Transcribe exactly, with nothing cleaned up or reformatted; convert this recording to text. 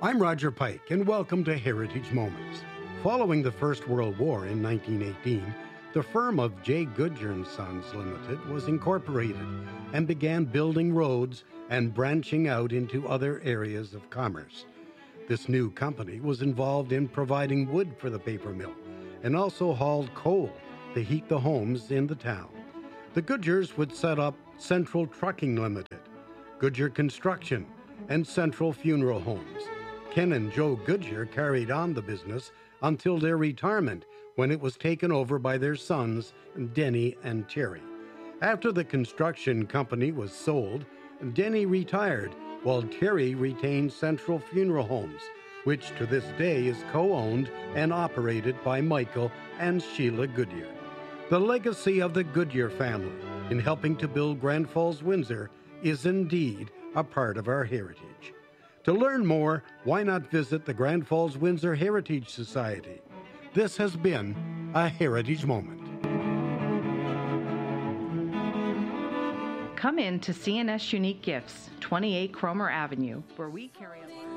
I'm Roger Pike, and welcome to Heritage Moments. Following the First World War in nineteen eighteen, the firm of J. Goodyear and Sons Limited was incorporated and began building roads and branching out into other areas of commerce. This new company was involved in providing wood for the paper mill and also hauled coal to heat the homes in the town. The Goodyears would set up Central Trucking Limited, Goodyear Construction, and Central Funeral Homes. Ken and Joe Goodyear carried on the business until their retirement, when it was taken over by their sons, Denny and Terry. After the construction company was sold, Denny retired, while Terry retained Central Funeral Homes, which to this day is co-owned and operated by Michael and Sheila Goodyear. The legacy of the Goodyear family in helping to build Grand Falls, Windsor is indeed a part of our heritage. To learn more, why not visit the Grand Falls Windsor Heritage Society? This has been a Heritage Moment. Come in to C and S Unique Gifts, twenty-eight Cromer Avenue, where we carry a